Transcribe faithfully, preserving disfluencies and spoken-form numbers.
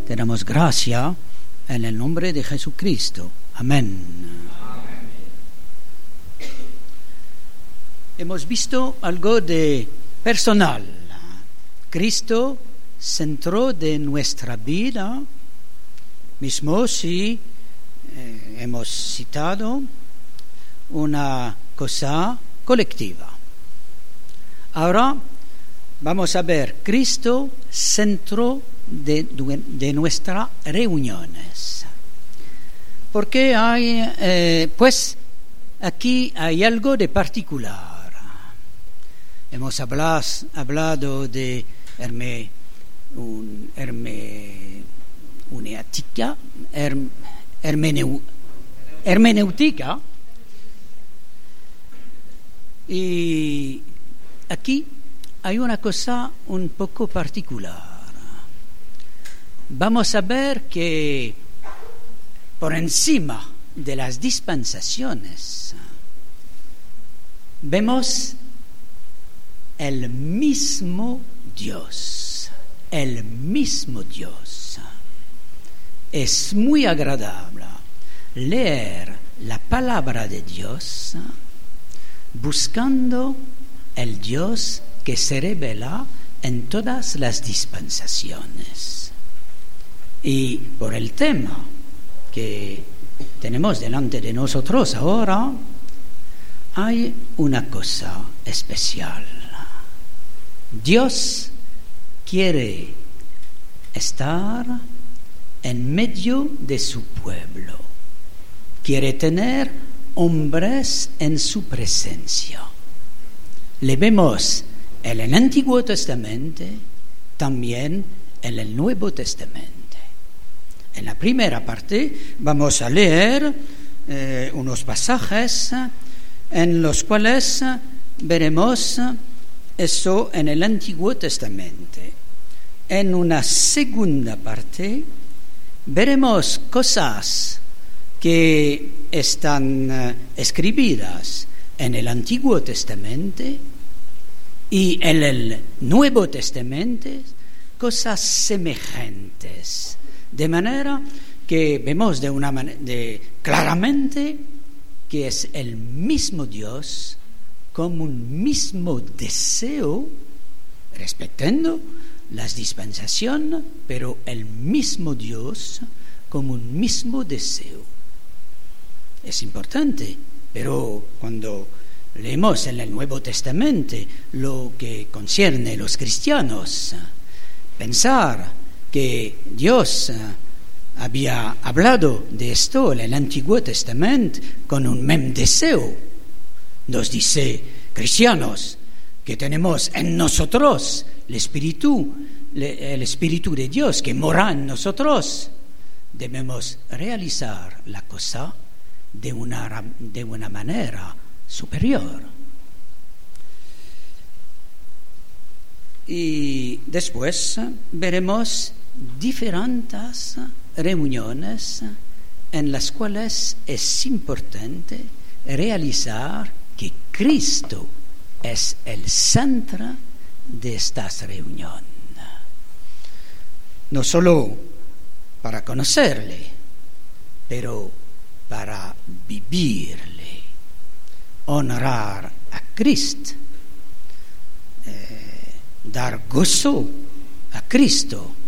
te damos gracia en el nombre de Jesucristo. Amén. Amén. Hemos visto algo de personal. Cristo, centro de nuestra vida, mismo si eh, hemos citado una cosa colectiva. Ahora vamos a ver Cristo, centro de, de nuestras reuniones. Porque hay, eh, pues aquí hay algo de particular. Hemos hablado, hablado de herme, un, herme, uneática, herm, hermeneu, hermenéutica, y aquí hay una cosa un poco particular. Vamos a ver que por encima de las dispensaciones vemos el mismo Dios, el mismo Dios. Es muy agradable leer la palabra de Dios buscando el Dios que se revela en todas las dispensaciones. Y por el tema que tenemos delante de nosotros ahora, hay una cosa especial. Dios quiere estar en medio de su pueblo, quiere tener hombres en su presencia. Le vemos en el Antiguo Testamento, también en el Nuevo Testamento. En la primera parte vamos a leer eh, unos pasajes en los cuales veremos eso en el Antiguo Testamento. En una segunda parte veremos cosas que están uh, escritas en el Antiguo Testamento y en el Nuevo Testamento cosas semejantes, de manera que vemos de una man- de, claramente que es el mismo Dios con un mismo deseo, respetando las dispensaciones, pero el mismo Dios con un mismo deseo. Es importante, pero cuando leemos en el Nuevo Testamento lo que concierne a los cristianos, pensar que Dios había hablado de esto en el Antiguo Testamento con un mismo deseo, nos dice, cristianos, que tenemos en nosotros el Espíritu, el Espíritu de Dios que mora en nosotros, debemos realizar la cosa de una, de una manera superior. Y después veremos diferentes reuniones en las cuales es importante realizar que Cristo es el centro de estas reuniones. No solo para conocerle, pero para vivirle, honrar a Cristo, eh, dar gozo a Cristo